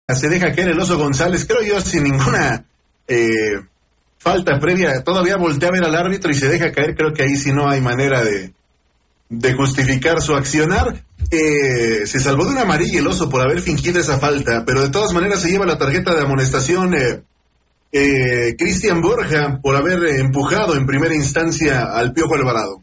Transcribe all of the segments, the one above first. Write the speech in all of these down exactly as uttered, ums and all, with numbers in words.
se deja caer el Oso González, creo yo, sin ninguna eh, falta previa, todavía voltea a ver al árbitro y se deja caer. Creo que ahí sí no hay manera de, de justificar su accionar. Eh, se salvó de una amarilla el Oso por haber fingido esa falta, pero de todas maneras se lleva la tarjeta de amonestación eh, eh, Cristian Borja por haber eh, empujado en primera instancia al Piojo Alvarado.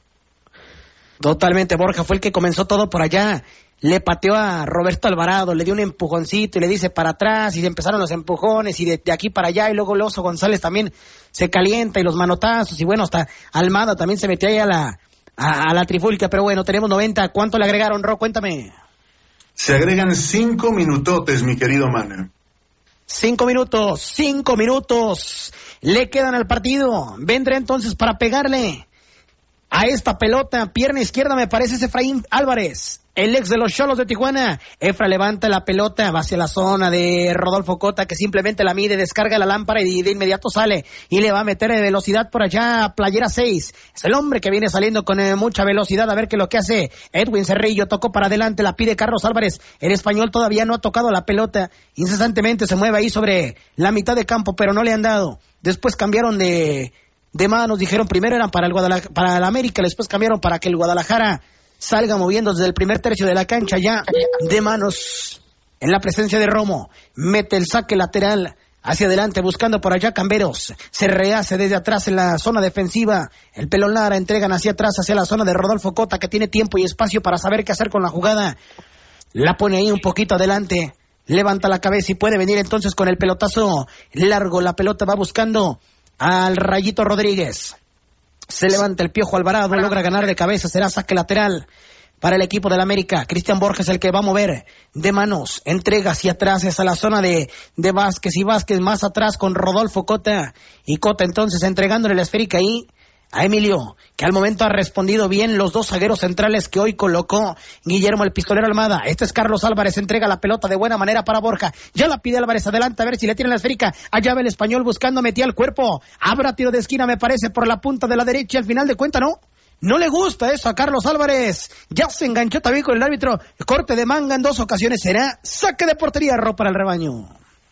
Totalmente, Borja fue el que comenzó todo por allá. Le pateó a Roberto Alvarado, le dio un empujoncito y le dice para atrás, y empezaron los empujones y de, de aquí para allá, y luego el Oso González también se calienta y los manotazos, y bueno, hasta Almada también se metió ahí a la, a, a la trifulca. Pero bueno, tenemos noventa. ¿Cuánto le agregaron, Ro? Cuéntame. Se agregan cinco minutotes, mi querido Mana. Cinco minutos, cinco minutos le quedan al partido. Vendrá entonces para pegarle a esta pelota, pierna izquierda, me parece, es Efraín Álvarez, el ex de los Xolos de Tijuana. Efra levanta la pelota, va hacia la zona de Rodolfo Cota, que simplemente la mide, descarga la lámpara y de inmediato sale y le va a meter de velocidad por allá a playera seis. Es el hombre que viene saliendo con eh, mucha velocidad. A ver qué es lo que hace Edwin Cerrillo. Tocó para adelante, la pide Carlos Álvarez. El español todavía no ha tocado la pelota, incesantemente se mueve ahí sobre la mitad de campo, pero no le han dado. Después cambiaron de... de manos, dijeron primero eran para el Guadalajara, para el América, después cambiaron para que el Guadalajara salga moviendo desde el primer tercio de la cancha ya de manos en la presencia de Romo. Mete el saque lateral hacia adelante buscando por allá Camberos, se rehace desde atrás en la zona defensiva, el Pelón Lara entregan hacia atrás hacia la zona de Rodolfo Cota, que tiene tiempo y espacio para saber qué hacer con la jugada. La pone ahí un poquito adelante, levanta la cabeza y puede venir entonces con el pelotazo largo. La pelota va buscando al Rayito Rodríguez. Se levanta el Piojo Alvarado, logra ganar de cabeza, será saque lateral para el equipo del América. Cristian Borges el que va a mover de manos, entrega hacia atrás, hacia la zona de, de Vázquez, y Vázquez más atrás con Rodolfo Cota, y Cota entonces entregándole la esférica ahí a Emilio, que al momento ha respondido bien los dos zagueros centrales que hoy colocó Guillermo el Pistolero Almada. Este es Carlos Álvarez, entrega la pelota de buena manera para Borja, ya la pide Álvarez adelante a ver si le tiene la esférica, allá va el español buscando, metía el cuerpo, habrá tiro de esquina me parece por la punta de la derecha, al final de cuenta no, no le gusta eso a Carlos Álvarez, ya se enganchó también con el árbitro, corte de manga en dos ocasiones, será saque de portería, Ro, para el rebaño.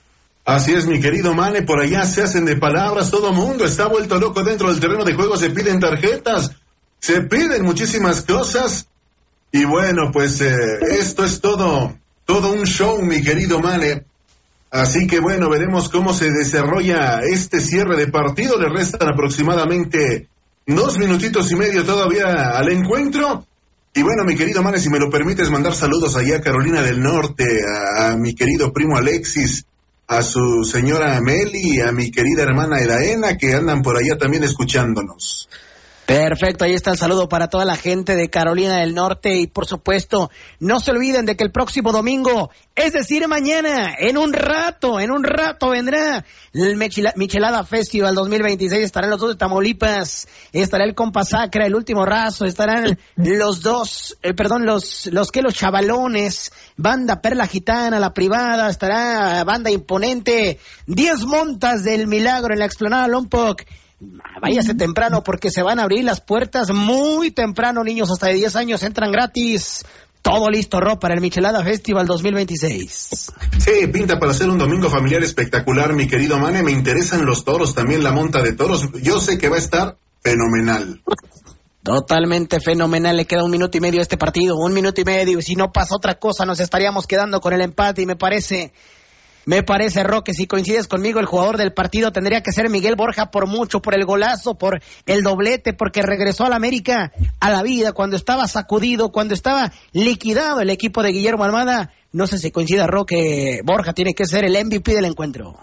Así es, mi querido Mane, por allá se hacen de palabras, todo mundo está vuelto loco dentro del terreno de juego, se piden tarjetas, se piden muchísimas cosas, y bueno, pues eh, esto es todo, todo un show, mi querido Mane, así que bueno, veremos cómo se desarrolla este cierre de partido. Le restan aproximadamente dos minutitos y medio todavía al encuentro, y bueno, mi querido Mane, si me lo permites mandar saludos allá a Carolina del Norte, a, a mi querido primo Alexis, a su señora Meli, a mi querida hermana Edaena, que andan por allá también escuchándonos. Perfecto, ahí está el saludo para toda la gente de Carolina del Norte, y por supuesto, no se olviden de que el próximo domingo, es decir, mañana, en un rato, en un rato vendrá el Michela, Michelada Festival dos mil veintiséis, estarán los dos de Tamaulipas, estará el Compa Sacra, el Último Raso, estarán los dos, eh, perdón, los, los que los Chavalones, Banda Perla Gitana, La Privada, estará Banda Imponente, diez montas del Milagro en la explanada Lompoc. Váyase temprano porque se van a abrir las puertas muy temprano, niños hasta de diez años entran gratis. Todo listo, Ro, para el Michelada Festival dos mil veintiséis. Sí, pinta para hacer un domingo familiar espectacular, mi querido Mane. Me interesan los toros, también la monta de toros. Yo sé que va a estar fenomenal. Totalmente fenomenal. Le queda un minuto y medio a este partido, un minuto y medio. Y si no pasa otra cosa, nos estaríamos quedando con el empate. Y me parece... Me parece, Roque, si coincides conmigo, el jugador del partido tendría que ser Miguel Borja por mucho, por el golazo, por el doblete, porque regresó a la América a la vida cuando estaba sacudido, cuando estaba liquidado el equipo de Guillermo Almada. No sé si coincida, Roque, Borja tiene que ser el M V P del encuentro.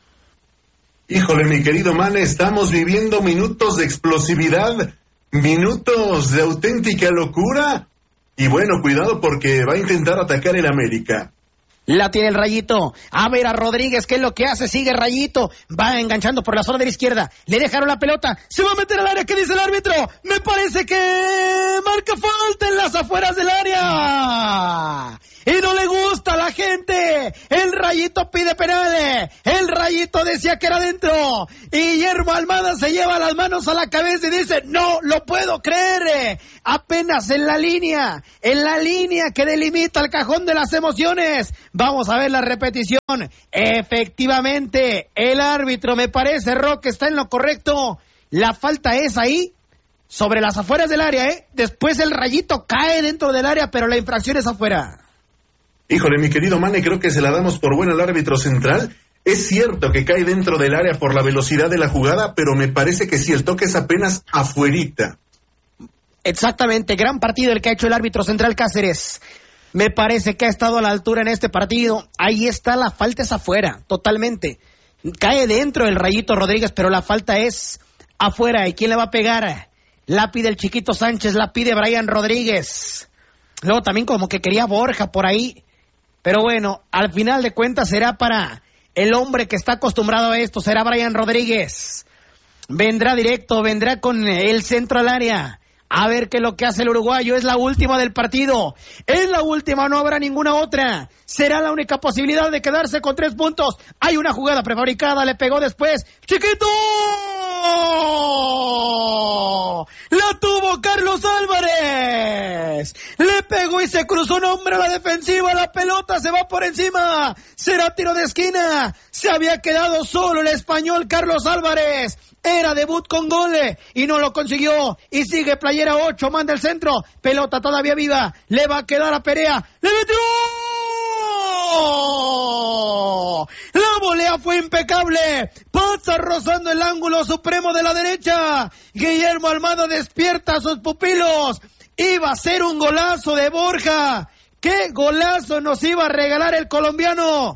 Híjole, mi querido Mane, estamos viviendo minutos de explosividad, minutos de auténtica locura, y bueno, cuidado porque va a intentar atacar el América. La tiene el Rayito, a ver a Rodríguez, ¿qué es lo que hace? Sigue Rayito, va enganchando por la zona de la izquierda, le dejaron la pelota, se va a meter al área, ¿qué dice el árbitro? Me parece que marca falta en las afueras del área. y no le gusta a la gente. El Rayito pide penales, el Rayito decía que era dentro, y Guillermo Almada se lleva las manos a la cabeza y dice, no lo puedo creer, apenas en la línea, en la línea que delimita el cajón de las emociones. Vamos a ver la repetición. Efectivamente, el árbitro, me parece, Roque, está en lo correcto. La falta es ahí, sobre las afueras del área, ¿eh? Después el Rayito cae dentro del área, pero la infracción es afuera. Híjole, mi querido Mane, creo que se la damos por buena al árbitro central. Es cierto que cae dentro del área por la velocidad de la jugada, pero me parece que sí, el toque es apenas afuerita. Exactamente, gran partido el que ha hecho el árbitro central Cáceres. Me parece que ha estado a la altura en este partido. Ahí está, la falta es afuera, totalmente. Cae dentro el Rayito Rodríguez, pero la falta es afuera. ¿Y quién le va a pegar? La pide el Chiquito Sánchez, la pide Brian Rodríguez. Luego también como que quería Borja por ahí. Pero bueno, al final de cuentas será para el hombre que está acostumbrado a esto, será Brian Rodríguez. Vendrá directo, vendrá con el centro al área. A ver qué es lo que hace el uruguayo. Es la última del partido. Es la última, no habrá ninguna otra. Será la única posibilidad de quedarse con tres puntos. Hay una jugada prefabricada, le pegó después. ¡Chiquito! ¡La tuvo Carlos Álvarez! Le pegó y se cruzó un hombre a la defensiva. La pelota se va por encima. Será tiro de esquina. Se había quedado solo el español Carlos Álvarez. Era debut con gol y no lo consiguió. Y sigue playera ocho, manda el centro. Pelota todavía viva. Le va a quedar a Perea. ¡Le metió! La volea fue impecable. Pasa rozando el ángulo supremo de la derecha. Guillermo Almada despierta a sus pupilos. Iba a ser un golazo de Borja. ¡Qué golazo nos iba a regalar el colombiano!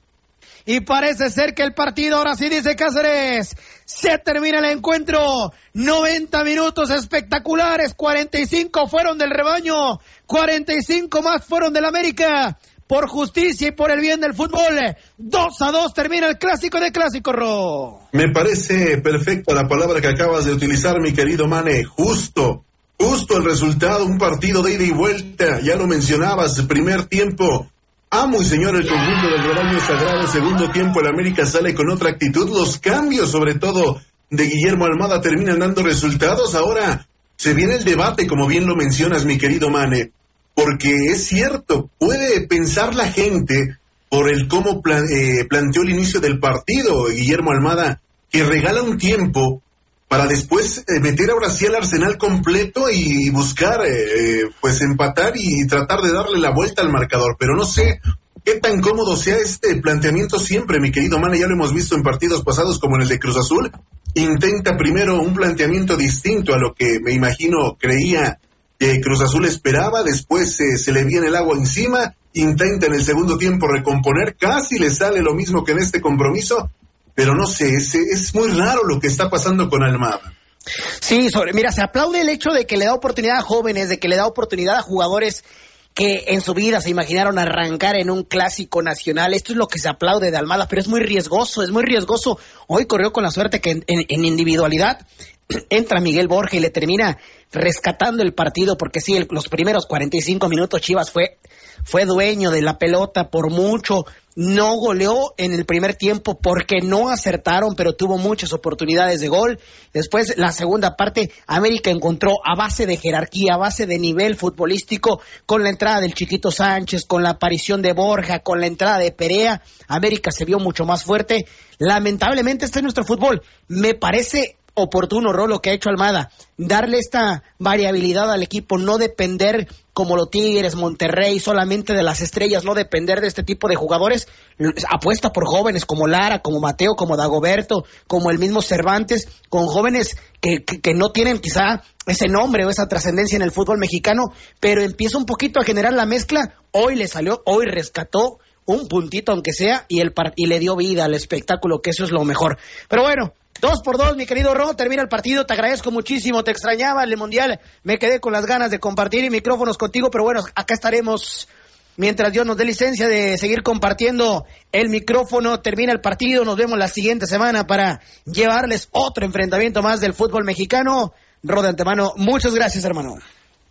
Y parece ser que el partido, ahora sí dice Cáceres, se termina el encuentro. noventa minutos espectaculares, cuarenta y cinco fueron del rebaño, cuarenta y cinco más fueron del América. Por justicia y por el bien del fútbol, dos a dos termina el clásico de clásicos, Ro. Me parece perfecta la palabra que acabas de utilizar, mi querido Mane. Justo, justo el resultado, un partido de ida y vuelta. Ya lo mencionabas, primer tiempo. Amo y señor el conjunto del rebaño sagrado. Segundo tiempo el América sale con otra actitud. Los cambios, sobre todo de Guillermo Almada, terminan dando resultados. Ahora se viene el debate, como bien lo mencionas, mi querido Mane, porque es cierto, puede pensar la gente por el cómo plan, eh, planteó el inicio del partido Guillermo Almada, que regala un tiempo para después eh, meter ahora sí al Arsenal completo y buscar, eh, pues empatar y tratar de darle la vuelta al marcador. Pero no sé qué tan cómodo sea este planteamiento siempre, mi querido Mane. Ya lo hemos visto en partidos pasados como en el de Cruz Azul. Intenta primero un planteamiento distinto a lo que me imagino creía que Cruz Azul esperaba. Después eh, se le viene el agua encima. Intenta en el segundo tiempo recomponer. Casi le sale lo mismo que en este compromiso. Pero no sé, es, es muy raro lo que está pasando con Almada. Sí, sobre, mira, se aplaude el hecho de que le da oportunidad a jóvenes, de que le da oportunidad a jugadores que en su vida se imaginaron arrancar en un clásico nacional. Esto es lo que se aplaude de Almada, pero es muy riesgoso, es muy riesgoso. Hoy corrió con la suerte que en, en, en individualidad entra Miguel Borja y le termina rescatando el partido, porque sí, el, los primeros cuarenta y cinco minutos Chivas fue, fue dueño de la pelota por mucho. No goleó en el primer tiempo porque no acertaron, pero tuvo muchas oportunidades de gol. Después, la segunda parte, América encontró a base de jerarquía, a base de nivel futbolístico, con la entrada del Chiquito Sánchez, con la aparición de Borja, con la entrada de Perea. América se vio mucho más fuerte. Lamentablemente, este es nuestro fútbol. Me parece oportuno, Ro, lo que ha hecho Almada, darle esta variabilidad al equipo, no depender como los Tigres, Monterrey, solamente de las estrellas, no depender de este tipo de jugadores. Apuesta por jóvenes como Lara, como Mateo, como Dagoberto, como el mismo Cervantes, con jóvenes que, que, que no tienen quizá ese nombre o esa trascendencia en el fútbol mexicano, pero empieza un poquito a generar la mezcla. Hoy le salió, hoy rescató un puntito aunque sea y, el y le dio vida al espectáculo, que eso es lo mejor. Pero bueno, Dos por dos, mi querido Ro, termina el partido, te agradezco muchísimo, te extrañaba el Mundial, me quedé con las ganas de compartir micrófonos contigo, pero bueno, acá estaremos mientras Dios nos dé licencia de seguir compartiendo el micrófono. Termina el partido, nos vemos la siguiente semana para llevarles otro enfrentamiento más del fútbol mexicano. Ro, de antemano, muchas gracias, hermano.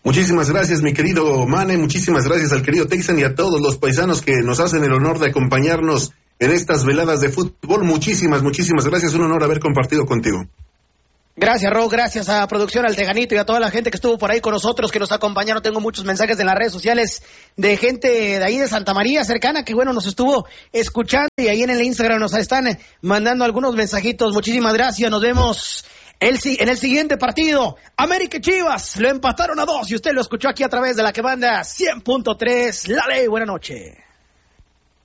Muchísimas gracias, mi querido Mane, muchísimas gracias al querido Texan y a todos los paisanos que nos hacen el honor de acompañarnos en estas veladas de fútbol. Muchísimas, muchísimas gracias, un honor haber compartido contigo. Gracias, Ro, gracias a producción, al Tejanito y a toda la gente que estuvo por ahí con nosotros, que nos acompañaron. Tengo muchos mensajes en las redes sociales de gente de ahí de Santa María, cercana, que bueno, nos estuvo escuchando y ahí en el Instagram nos están mandando algunos mensajitos. Muchísimas gracias, nos vemos El, en el siguiente partido. América y Chivas lo empataron a dos y usted lo escuchó aquí a través de la que manda cien punto tres La Ley. Buenas noches.